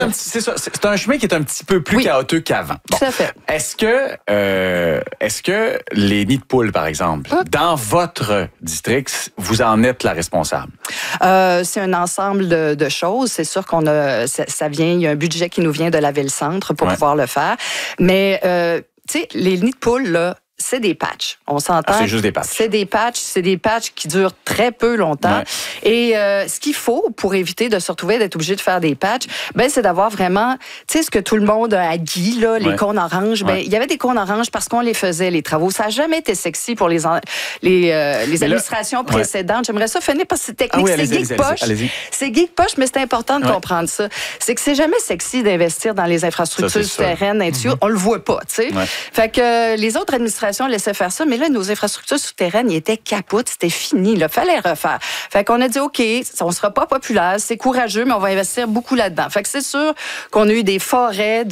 C'est ça. C'est un chemin qui est un petit peu plus chaotique qu'avant. Bon. Tout à fait. Est-ce que les nids de poules, par exemple, dans votre district, vous en êtes la responsable? C'est un ensemble de choses. C'est sûr qu'on a, ça vient, il y a un budget qui nous vient de la ville-centre pour pouvoir le faire. Mais, tu sais, les nids de poules, là, c'est des patchs. On s'entend. C'est juste des patchs. C'est des patchs qui durent très peu longtemps. Ouais. Et ce qu'il faut pour éviter de se retrouver d'être obligé de faire des patchs, c'est d'avoir vraiment, tu sais, ce que tout le monde a acquis, là, les cônes oranges. Il y avait des cônes oranges parce qu'on les faisait, les travaux. Ça n'a jamais été sexy pour les administrations précédentes. J'aimerais ça finir parce que c'est technique. C'est geek-poche. C'est geek-poche, mais c'est important de comprendre ça. C'est que c'est jamais sexy d'investir dans les infrastructures souterraines. On le voit pas, tu sais. Fait que les autres administrations laissait faire ça, mais là, nos infrastructures souterraines, ils étaient capotes, c'était fini, il fallait refaire. Fait qu'on a dit, OK, on sera pas populaire, c'est courageux, mais on va investir beaucoup là-dedans. Fait que c'est sûr qu'on a eu des forêts,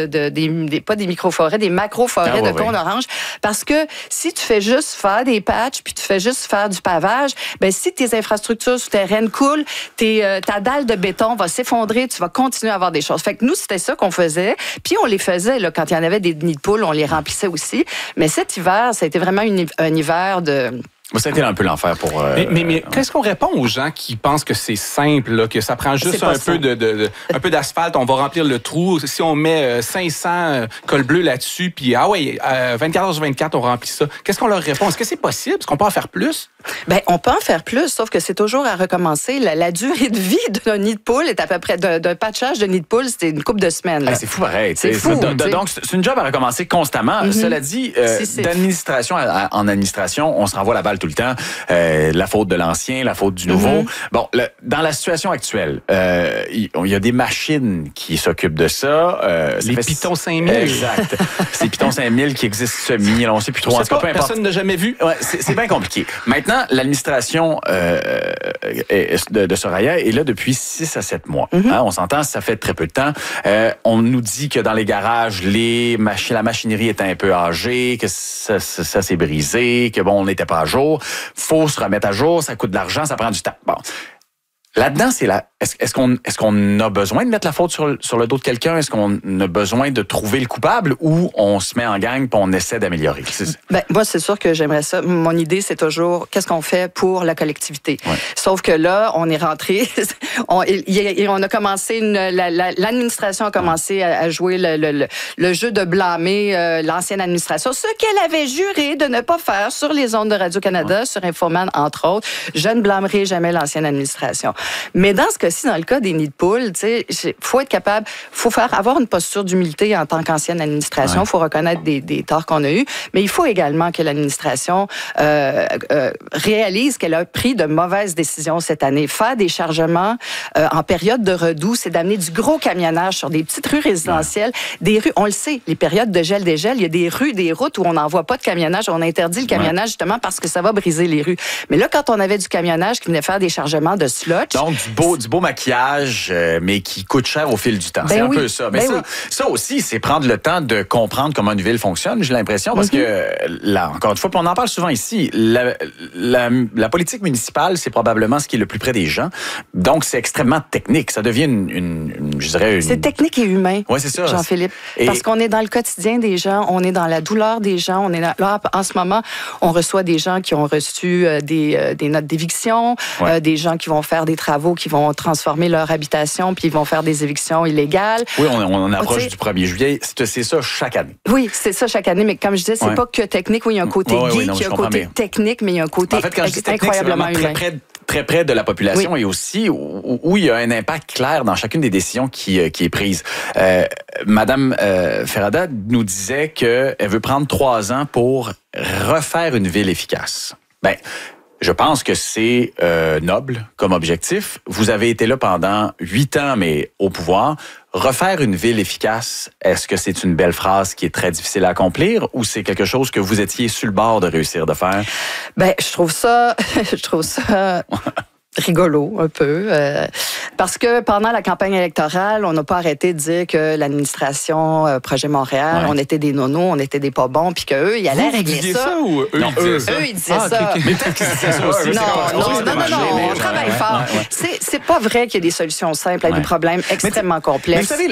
pas des micro-forêts, des macro-forêts de cônes oranges, parce que si tu fais juste faire des patchs, puis tu fais juste faire du pavage, si tes infrastructures souterraines coulent, ta dalle de béton va s'effondrer, tu vas continuer à avoir des choses. Fait que nous, c'était ça qu'on faisait, puis on les faisait, là, quand il y en avait des nids de poules, on les remplissait aussi, mais cet hiver, ça a été vraiment un hiver de... Ça a été un peu l'enfer pour... Mais qu'est-ce qu'on répond aux gens qui pensent que c'est simple, là, que ça prend juste un peu d'asphalte, on va remplir le trou. Si on met 500 cols bleus là-dessus, puis 24h/24, on remplit ça. Qu'est-ce qu'on leur répond? Est-ce que c'est possible? Est-ce qu'on peut en faire plus? On peut en faire plus, sauf que c'est toujours à recommencer. La durée de vie d'un nid de poule est à peu près... D'un patchage de nid de poule, c'était une couple de semaines. C'est fou pareil. C'est fou. Donc, c'est une job à recommencer constamment. Cela dit, d'administration en administration, on se renvoie la balle tout le temps. La faute de l'ancien, la faute du nouveau. Bon, dans la situation actuelle, il y a des machines qui s'occupent de ça. Les Python 5000. Exact. C'est Python 5000 qui existent semi. On ne sait plus trop. Personne n'a jamais vu. Ouais, c'est bien compliqué. Maintenant, l'administration de Soraya est là depuis 6 à 7 mois. On s'entend, ça fait très peu de temps. On nous dit que dans les garages, la machinerie était un peu âgée, que ça s'est brisé, que on n'était pas à jour. Faut se remettre à jour, ça coûte de l'argent, ça prend du temps. Bon. Là-dedans, est-ce qu'on a besoin de mettre la faute sur le dos de quelqu'un? Est-ce qu'on a besoin de trouver le coupable ou on se met en gang et on essaie d'améliorer? Moi, c'est sûr que j'aimerais ça. Mon idée, c'est toujours qu'est-ce qu'on fait pour la collectivité. Ouais. Sauf que là, on est rentré, on a commencé, l'administration a commencé à jouer le jeu de blâmer l'ancienne administration, ce qu'elle avait juré de ne pas faire sur les ondes de Radio-Canada, sur Infoman, entre autres. Je ne blâmerai jamais l'ancienne administration. Mais dans ce cas-ci, dans le cas des nids de poules, tu sais, faut être capable, avoir une posture d'humilité en tant qu'ancienne administration. Il faut reconnaître des torts qu'on a eus, mais il faut également que l'administration réalise qu'elle a pris de mauvaises décisions cette année. Faire des chargements en période de redoux, c'est d'amener du gros camionnage sur des petites rues résidentielles, des rues, on le sait, les périodes de gel-dégel, il y a des rues, des routes où on n'envoie pas de camionnage, on interdit le camionnage justement parce que ça va briser les rues. Mais là, quand on avait du camionnage qui venait faire des chargements de sludge, donc, du beau maquillage, mais qui coûte cher au fil du temps. C'est un peu ça. Mais ça aussi, c'est prendre le temps de comprendre comment une ville fonctionne, j'ai l'impression, parce que, là, encore une fois, puis on en parle souvent ici, la politique municipale, c'est probablement ce qui est le plus près des gens. Donc, c'est extrêmement technique. Ça devient je dirais... C'est technique et humain, c'est ça. Jean-Philippe. Parce qu'on est dans le quotidien des gens, on est dans la douleur des gens, là, en ce moment, on reçoit des gens qui ont reçu des notes d'éviction, des gens qui vont faire des travaux, qui vont transformer leur habitation, puis ils vont faire des évictions illégales. Oui, on approche du 1er juillet. C'est ça chaque année. Oui, c'est ça chaque année, mais comme je disais, c'est pas que technique. Oui, il y a un côté geek, il y a un côté technique, mais il y a un côté incroyablement humain. Très près de la population et aussi où il y a un impact clair dans chacune des décisions qui est prise. Madame Ferrada nous disait qu'elle veut prendre 3 ans pour refaire une ville efficace. Je pense que c'est noble comme objectif. Vous avez été là pendant 8 ans, mais au pouvoir. Refaire une ville efficace, est-ce que c'est une belle phrase qui est très difficile à accomplir ou c'est quelque chose que vous étiez sur le bord de réussir de faire? Je trouve ça rigolo un peu, parce que pendant la campagne électorale, on n'a pas arrêté de dire que l'administration Projet Montréal, on était des nonos, on était des pas bons, puis qu'eux, ils allaient régler ça. Ou eux, ils disaient ça. Okay. Mais peut-être qu'ils disaient ça aussi. Non, on travaille fort. C'est pas vrai qu'il y a des solutions simples à des problèmes extrêmement complexes. Mais vous savez,